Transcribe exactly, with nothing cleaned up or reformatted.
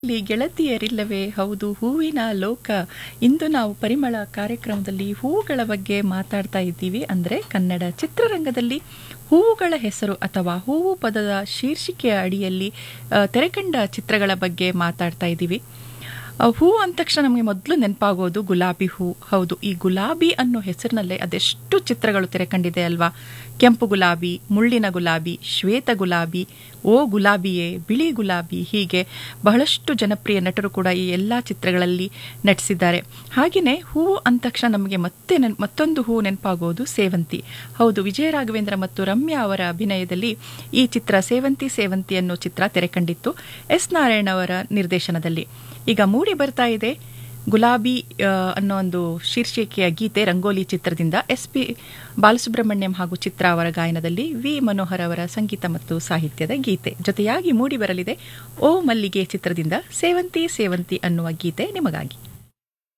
ಲೋಕದಲ್ಲಿ ಗೆಳತಿಯರಿಲ್ಲವೇ? ಹೌದು, ಹೂವಿನ ಲೋಕ. ಇಂದು ನಾವು ಪರಿಮಳ ಕಾರ್ಯಕ್ರಮದಲ್ಲಿ ಹೂವುಗಳ ಬಗ್ಗೆ ಮಾತಾಡ್ತಾ ಇದ್ದೀವಿ. ಅಂದರೆ ಕನ್ನಡ ಚಿತ್ರರಂಗದಲ್ಲಿ ಹೂವುಗಳ ಹೆಸರು ಅಥವಾ ಹೂವು ಪದದ ಶೀರ್ಷಿಕೆಯ ಅಡಿಯಲ್ಲಿ ತೆರೆಕಂಡ ಚಿತ್ರಗಳ ಬಗ್ಗೆ ಮಾತಾಡ್ತಾ ಇದ್ದೀವಿ. ಹೂ ಅಂದ ತಕ್ಷಣ ನಮಗೆ ಮೊದಲು ನೆನಪಾಗೋದು ಗುಲಾಬಿ ಹೂ. ಹೌದು, ಈ ಗುಲಾಬಿ ಅನ್ನೋ ಹೆಸರಿನಲ್ಲೇ ಅದೆಷ್ಟು ಚಿತ್ರಗಳು ತೆರೆಕಂಡಿದೆ ಅಲ್ವಾ? ಕೆಂಪು ಗುಲಾಬಿ, ಮುಳ್ಳಿನ ಗುಲಾಬಿ, ಶ್ವೇತ ಗುಲಾಬಿ, ಓ ಗುಲಾಬಿಯೇ, ಬಿಳಿ ಗುಲಾಬಿ, ಹೀಗೆ ಬಹಳಷ್ಟು ಜನಪ್ರಿಯ ನಟರು ಕೂಡ ಈ ಎಲ್ಲ ಚಿತ್ರಗಳಲ್ಲಿ ನಟಿಸಿದ್ದಾರೆ. ಹಾಗೆಯೇ ಹೂವು ಅಂದ ತಕ್ಷಣ ನಮಗೆ ಮತ್ತೆ ನೆನ್ ಮತ್ತೊಂದು ಹೂ ನೆನಪಾಗೋದು ಸೇವಂತಿ. ಹೌದು, ವಿಜಯ ರಾಘವೇಂದ್ರ ಮತ್ತು ರಮ್ಯಾ ಅವರ ಅಭಿನಯದಲ್ಲಿ ಈ ಚಿತ್ರ ಸೇವಂತಿ ಸೇವಂತಿ ಅನ್ನೋ ಚಿತ್ರ ತೆರೆಕಂಡಿತ್ತು, ಎಸ್ ನಾರಾಯಣ ಅವರ ನಿರ್ದೇಶನದಲ್ಲಿ. ಈಗ ಮೂಡಿ ಬರ್ತಾ ಇದೆ ಗುಲಾಬಿ ಅನ್ನೋ ಒಂದು ಶೀರ್ಷಿಕೆಯ ಗೀತೆ ರಂಗೋಲಿ ಚಿತ್ರದಿಂದ. ಎಸ್ ಪಿ ಬಾಲಸುಬ್ರಹ್ಮಣ್ಯಂ ಹಾಗೂ ಚಿತ್ರ ಅವರ ಗಾಯನದಲ್ಲಿ ವಿ ಮನೋಹರ್ ಅವರ ಸಂಗೀತ ಮತ್ತು ಸಾಹಿತ್ಯದ ಗೀತೆ. ಜೊತೆಯಾಗಿ ಮೂಡಿ ಬರಲಿದೆ ಓ ಮಲ್ಲಿಗೆ ಚಿತ್ರದಿಂದ ಸೇವಂತಿ ಸೇವಂತಿ ಅನ್ನುವ ಗೀತೆ ನಿಮಗಾಗಿ.